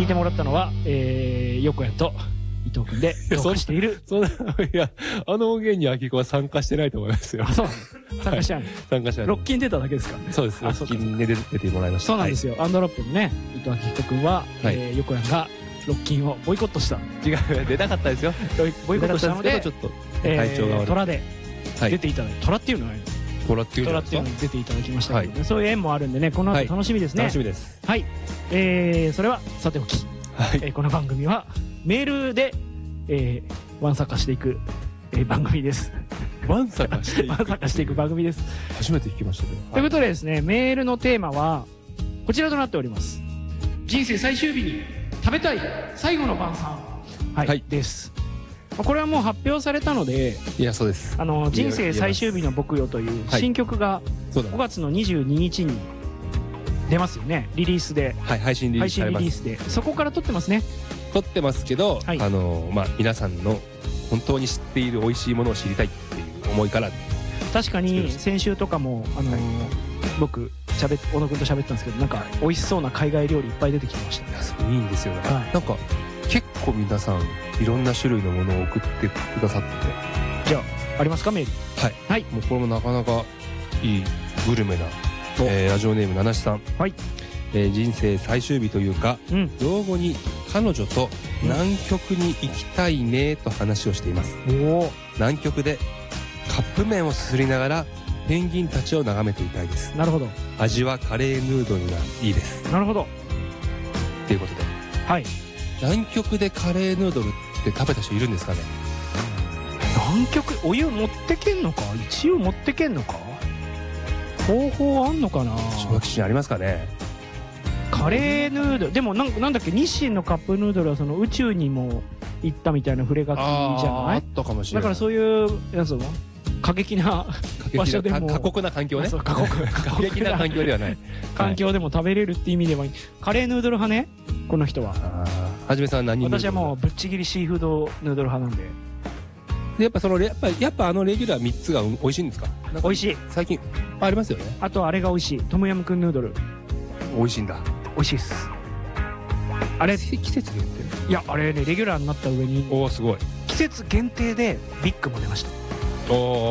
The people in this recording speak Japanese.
聞いてもらったのは、横谷と伊藤君で同化している。 いや、音源に秋子は参加してないと思いますよ。 あ、そう参加してない。 参加してない。 ロッキン出ただけですか。 そうです。ロッキンに出てもらいました。 そうなんですよ。アンドロップのね、伊藤秋彦君は、横谷がロッキンをボイコットした。 違う、出たかったですよ。 ボイコットしたので、 ちょっと体調が悪い。 虎で出ていただいて、虎っていうのは虎っていうのに出ていただきましたけどね、そういう縁もあるんでね、この後楽しみですね。 楽しみです。 はい。それはさておき、この番組はメールでワンサカしていく番組です。 ワンサカしていく番組です。 初めて聞きましたけど。 ということでですね、メールのテーマはこちらとなっております。人生最終日に食べたい最後の晩餐。はい。です。これはもう発表されたので、 いや、そうです。 人生最終日の僕よという新曲が5月の22日に出ますよね。リリースで。 はい、配信リリースされます。 配信リリースで。そこから撮ってますね。 撮ってますけど、皆さんの本当に知っている美味しいものを知りたいっていう思いから。 確かに先週とかも僕小野君と喋ったんですけど、なんか美味しそうな海外料理いっぱい出てきました。 いいんですよね。なんか結構皆さんいろんな種類のものを送ってくださって。 じゃあありますか、メール。 はい。もうこれもなかなかいいグルメなラジオネーム七七さん。はい。人生最終日というか、老後に彼女と南極に行きたいねと話をしています。南極でカップ麺をすすりながらペンギンたちを眺めていたいです。 なるほど。 味はカレーヌードルがいいです。 なるほど。 ということで、はい。南極でカレーヌードルって食べた人いるんですかね。 南極お湯持ってけんのか、一応持ってけんのか、方法あんのかな。 小学生ありますかね。 カレーヌードルでもなんだっけ、日清のカップヌードルはその宇宙にも行ったみたいな触れ書きじゃない。 あったかもしれない。 だからそういうやつの過激な場所でも、 過酷な環境ね。過激な環境ではない。 環境でも食べれるって意味では、カレーヌードル派ね、この人は。 はじめさんは何？ 私はもうぶっちぎりシーフードヌードル派なんで。 やっぱあのレギュラー3つが美味しいんですか？ 美味しい。 最近ありますよね。 あとあれが美味しい、トムヤムクンヌードル。 美味しいんだ。 美味しいです。あれ季節限定？ いや、あれね、レギュラーになった上に、 すごい。 季節限定でビッグも出ました。